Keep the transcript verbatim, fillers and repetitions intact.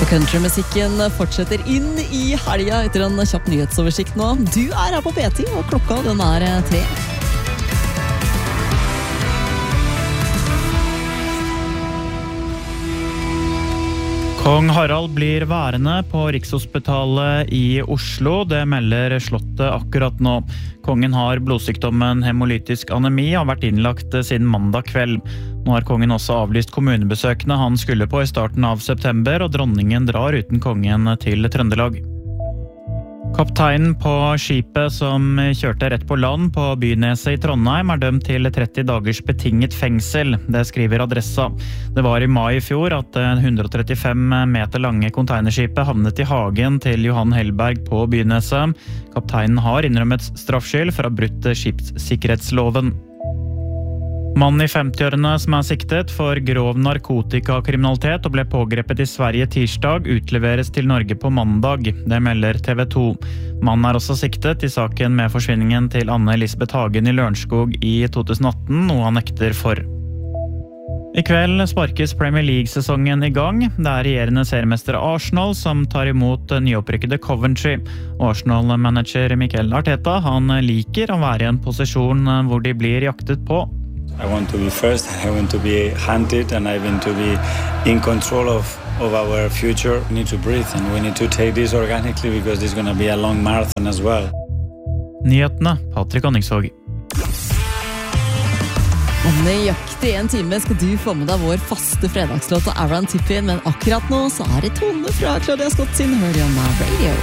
Og countrymusikken fortsetter inn i helga etter en kjapp nyhetsoversikt nå. Du er her på P ti, og klokka den er tre. Kong Harald blir værende på Rikshospitalet i Oslo. Det melder Slottet akkurat nå. Kongen har blodsykdommen hemolytisk anemi og har vært innlagt siden mandag kveld. Nå har kongen også avlyst kommunebesøkene han skulle på i starten av september, og dronningen drar uten kongen til Trøndelag. Kapteinen på skipet som kjørte rett på land på Byneset i Trondheim er dømt til tretti dagers betinget fengsel. Det skriver Adressa. Det var i mai i fjor at det hundre og trettifem meter lange containerskipet havnet i hagen til Johan Hellberg på Byneset. Kapteinen har innrømmet straffskyld for å ha brutt skipssikkerhetsloven. Mann i femtiårene som er siktet for grov narkotikakriminalitet og ble pågrepet i Sverige tirsdag, utleveres til Norge på mandag. Det melder T V to. Mannen er også siktet i saken med forsvinningen til Anne Elisabeth Hagen i Lørenskog i to tusen atten, noe han nekter for. I kveld sparkes Premier League-sesongen i gang. Det er regjerende seriemester Arsenal som tar imot nyopprykkede Coventry. Arsenal-manager Mikel Arteta, han liker å være i en posisjon hvor de blir jaktet på. I want to be first, I want to be hunted, and I want to be in control of, of our future. We need to breathe, and we need to take this organically because this is going to be a long marathon as well. Nyhetene, Patrick Anningsvåg. Om nøyaktig en time skal du få med deg vår faste fredagslåt av Aaron Tippin, men akkurat nå så er det tone fra Claudia Scott sin Hør On My Radio.